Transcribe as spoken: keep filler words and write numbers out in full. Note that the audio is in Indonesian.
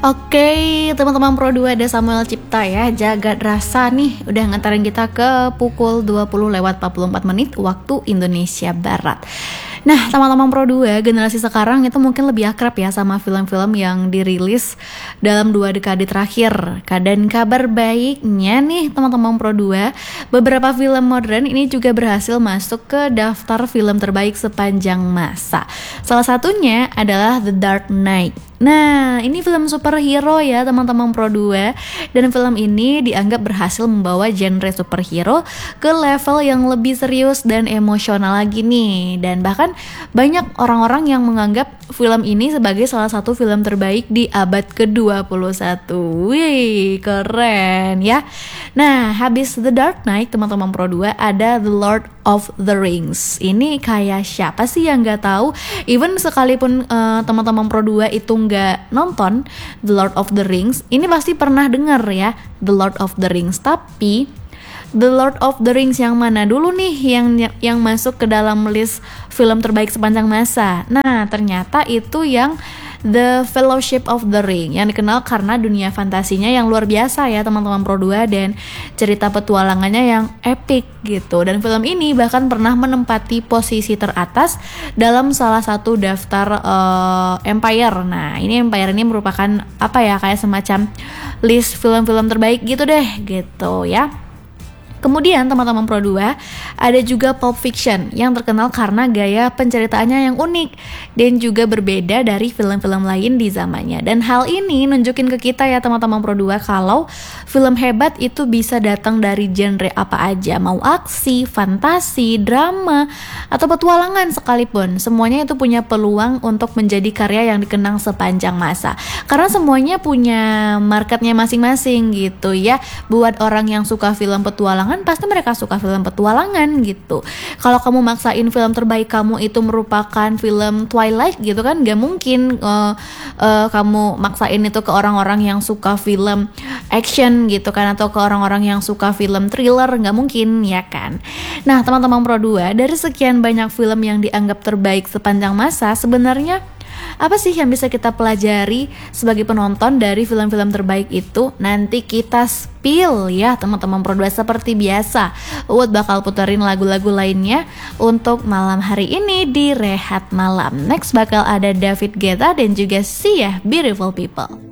Oke, teman-teman Pro dua, ada Samuel Cipta ya, Jagat Rasa nih udah ngantarin kita ke pukul dua puluh lewat empat puluh empat menit waktu Indonesia Barat. Nah, teman-teman Pro dua, generasi sekarang itu mungkin lebih akrab ya sama film-film yang dirilis dalam dua dekade terakhir. Dan kabar baiknya nih teman-teman Pro dua, beberapa film modern ini juga berhasil masuk ke daftar film terbaik sepanjang masa. Salah satunya adalah The Dark Knight. Nah, ini film superhero ya teman-teman Pro dua, dan film ini dianggap berhasil membawa genre superhero ke level yang lebih serius dan emosional lagi nih. Dan bahkan banyak orang-orang yang menganggap film ini sebagai salah satu film terbaik di abad ke dua puluh satu. Wih, keren ya. Nah, habis The Dark Knight teman-teman Pro dua, ada The Lord of the Rings. Ini kayak siapa sih yang gak tahu? Even sekalipun uh, teman-teman Pro dua itu gak nonton The Lord of the Rings, ini pasti pernah dengar ya The Lord of the Rings. Tapi The Lord of the Rings yang mana dulu nih yang yang masuk ke dalam list film terbaik sepanjang masa? Nah, ternyata itu yang The Fellowship of the Ring, yang dikenal karena dunia fantasinya yang luar biasa ya teman-teman Pro dua, dan cerita petualangannya yang epic gitu. Dan film ini bahkan pernah menempati posisi teratas dalam salah satu daftar uh, Empire. Nah, ini Empire ini merupakan apa ya, kayak semacam list film-film terbaik gitu deh gitu ya. Kemudian teman-teman Pro dua, ada juga Pulp Fiction yang terkenal karena gaya penceritaannya yang unik dan juga berbeda dari film-film lain di zamannya. Dan hal ini nunjukin ke kita ya teman-teman Pro dua, kalau film hebat itu bisa datang dari genre apa aja, mau aksi, fantasi, drama, atau petualangan sekalipun. Semuanya itu punya peluang untuk menjadi karya yang dikenang sepanjang masa, karena semuanya punya marketnya masing-masing gitu ya. Buat orang yang suka film petualangan, pasti mereka suka film petualangan gitu. Kalau kamu maksain film terbaik kamu itu merupakan film Twilight gitu kan, gak mungkin uh, uh, kamu maksain itu ke orang-orang yang suka film action gitu kan, atau ke orang-orang yang suka film thriller, gak mungkin ya kan. Nah teman-teman Pro dua, dari sekian banyak film yang dianggap terbaik sepanjang masa, sebenarnya apa sih yang bisa kita pelajari sebagai penonton dari film-film terbaik itu? Nanti kita spill ya teman-teman Pro dua. Seperti biasa, Uut bakal puterin lagu-lagu lainnya untuk malam hari ini di Rehat Malam. Next bakal ada David Guetta dan juga Sia, Beautiful People.